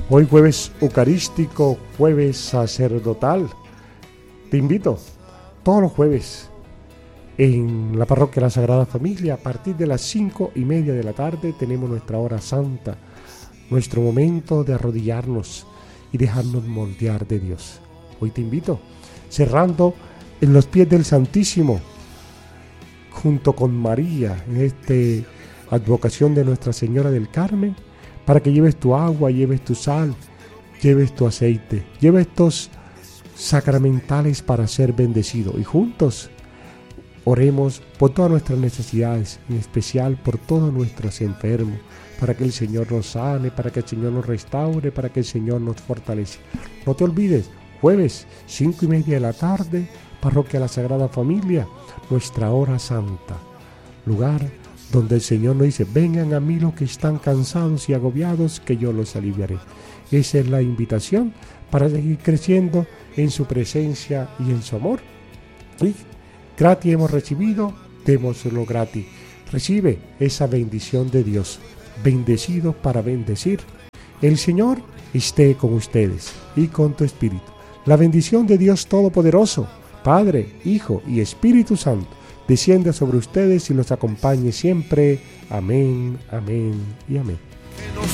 Hoy jueves eucarístico, jueves sacerdotal. Te invito todos los jueves en la parroquia de la Sagrada Familia. A partir de las 5:30 de la tarde tenemos nuestra hora santa, nuestro momento de arrodillarnos y dejarnos moldear de Dios. Hoy te invito, cerrando en los pies del Santísimo, junto con María, en esta advocación de Nuestra Señora del Carmen, para que lleves tu agua, lleves tu sal, lleves tu aceite, lleves estos sacramentales para ser bendecido. Y juntos oremos por todas nuestras necesidades, en especial por todos nuestros enfermos, para que el Señor nos sane, para que el Señor nos restaure, para que el Señor nos fortalece. No te olvides, jueves, 5:30 de la tarde, Parroquia La Sagrada Familia, nuestra hora santa, lugar donde el Señor nos dice: vengan a mí los que están cansados y agobiados, que yo los aliviaré. Esa es la invitación para seguir creciendo en su presencia y en su amor. Y gratis hemos recibido, démoslo gratis. Recibe esa bendición de Dios, bendecidos para bendecir. El Señor esté con ustedes y con tu espíritu. La bendición de Dios Todopoderoso, Padre, Hijo y Espíritu Santo, descienda sobre ustedes y los acompañe siempre. Amén, amén y amén.